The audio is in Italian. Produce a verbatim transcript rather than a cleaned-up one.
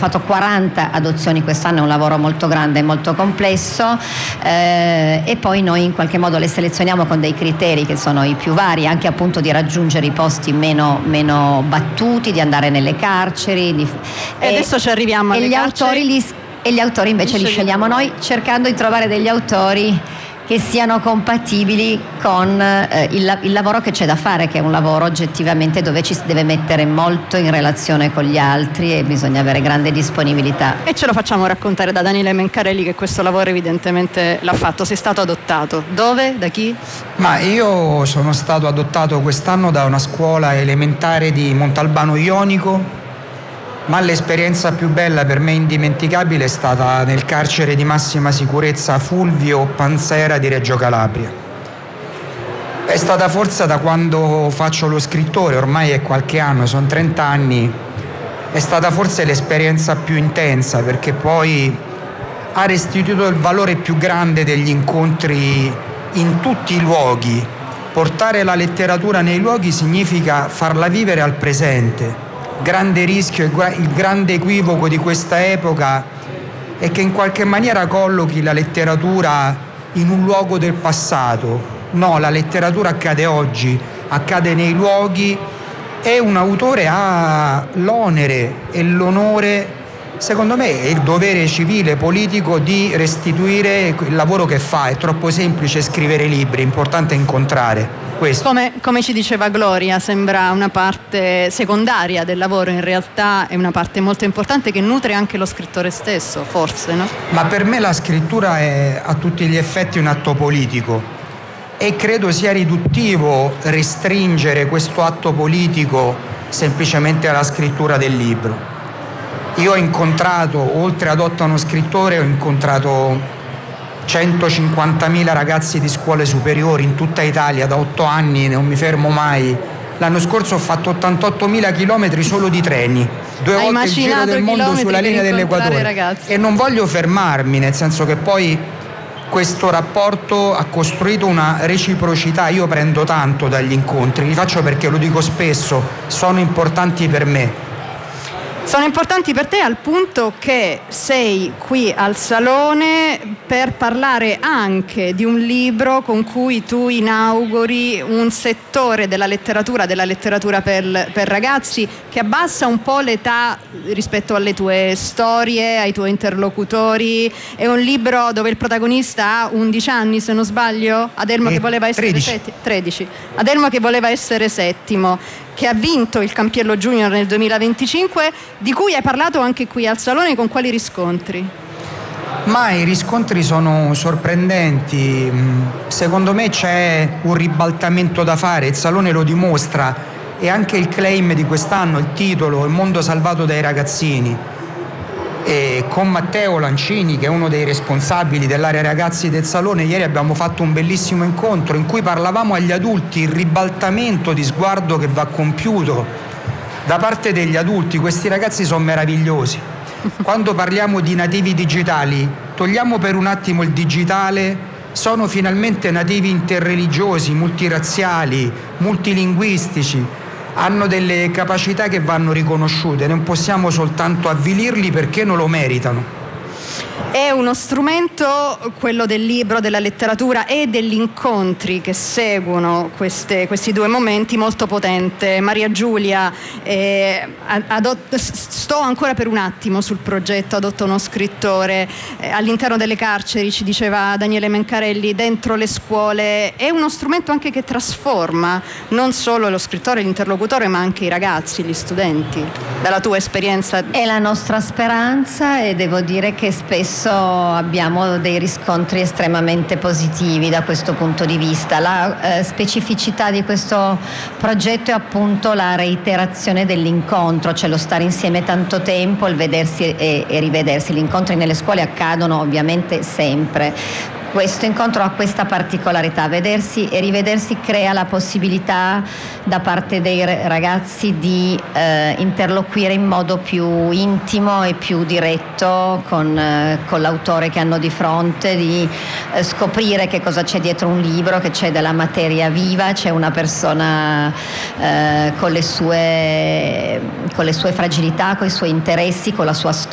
fatto quaranta adozioni quest'anno, è un lavoro molto grande e molto complesso, eh, e poi noi in qualche modo le selezioniamo con dei criteri che sono i più vari, anche appunto di raggiungere i posti meno, meno battuti, di andare nelle carceri. Di, e, e adesso ci arriviamo alle e gli carceri. autori li, e gli autori invece li scegliamo noi, cercando di trovare degli autori che siano compatibili con eh, il, il lavoro che c'è da fare, che è un lavoro oggettivamente dove ci si deve mettere molto in relazione con gli altri e bisogna avere grande disponibilità. E ce lo facciamo raccontare da Daniele Mencarelli, che questo lavoro evidentemente l'ha fatto. Sei stato adottato. Dove? Da chi? Ma io sono stato adottato quest'anno da una scuola elementare di Montalbano Ionico, ma l'esperienza più bella, per me indimenticabile, è stata nel carcere di massima sicurezza Fulvio Panzera di Reggio Calabria. È stata forse da quando faccio lo scrittore, ormai è qualche anno, sono trenta anni, è stata forse l'esperienza più intensa, perché poi ha restituito il valore più grande degli incontri in tutti i luoghi. Portare la letteratura nei luoghi significa farla vivere al presente. Grande rischio, il grande equivoco di questa epoca è che in qualche maniera collochi la letteratura in un luogo del passato. No, la letteratura accade oggi, accade nei luoghi, e un autore ha l'onere e l'onore, secondo me, e il dovere civile, politico, di restituire il lavoro che fa. È troppo semplice scrivere libri, è importante incontrare. Come, come ci diceva Gloria, sembra una parte secondaria del lavoro, in realtà è una parte molto importante che nutre anche lo scrittore stesso, forse, no? Ma per me la scrittura è a tutti gli effetti un atto politico e credo sia riduttivo restringere questo atto politico semplicemente alla scrittura del libro. Io ho incontrato, oltre ad otto uno scrittore, ho incontrato centocinquantamila ragazzi di scuole superiori in tutta Italia da otto anni, non mi fermo mai. L'anno scorso ho fatto ottantottomila chilometri solo di treni, due Hai volte il giro del mondo sulla linea dell'Equatore, ragazzi. E non voglio fermarmi, nel senso che poi questo rapporto ha costruito una reciprocità. Io prendo tanto dagli incontri, li faccio perché, lo dico spesso, sono importanti per me. Sono importanti per te al punto che sei qui al Salone per parlare anche di un libro con cui tu inauguri un settore della letteratura, della letteratura per, per ragazzi, che abbassa un po' l'età rispetto alle tue storie, ai tuoi interlocutori. È un libro dove il protagonista ha undici anni, se non sbaglio, Adelmo che voleva essere tredici. Setti- tredici. Adelmo che voleva essere settimo, che ha vinto il Campiello Junior nel duemilaventicinque, di cui hai parlato anche qui al Salone. Con quali riscontri? Ma i riscontri sono sorprendenti. Secondo me c'è un ribaltamento da fare, il Salone lo dimostra, e anche il claim di quest'anno, il titolo, Il mondo salvato dai ragazzini. E con Matteo Lancini, che è uno dei responsabili dell'area ragazzi del Salone, ieri abbiamo fatto un bellissimo incontro in cui parlavamo agli adulti, il ribaltamento di sguardo che va compiuto da parte degli adulti. Questi ragazzi sono meravigliosi. Quando parliamo di nativi digitali, togliamo per un attimo il digitale, sono finalmente nativi interreligiosi, multirazziali, multilinguistici. Hanno delle capacità che vanno riconosciute, non possiamo soltanto avvilirli perché non lo meritano. È uno strumento, quello del libro, della letteratura e degli incontri che seguono queste, questi due momenti, molto potente. Maria Giulia, eh, adott- sto ancora per un attimo sul progetto Adotta uno scrittore, eh, all'interno delle carceri, ci diceva Daniele Mencarelli, dentro le scuole. È uno strumento anche che trasforma non solo lo scrittore, l'interlocutore, ma anche i ragazzi, gli studenti, dalla tua esperienza. È la nostra speranza, e devo dire che spesso abbiamo dei riscontri estremamente positivi da questo punto di vista. La eh, specificità di questo progetto è appunto la reiterazione dell'incontro, cioè lo stare insieme tanto tempo, il vedersi e, e rivedersi. Gli incontri nelle scuole accadono ovviamente sempre. Questo incontro ha questa particolarità: vedersi e rivedersi crea la possibilità da parte dei ragazzi di eh, interloquire in modo più intimo e più diretto con, eh, con l'autore che hanno di fronte, di eh, scoprire che cosa c'è dietro un libro, che c'è della materia viva, c'è una persona eh, con le sue, con le sue fragilità, con i suoi interessi, con la sua storia.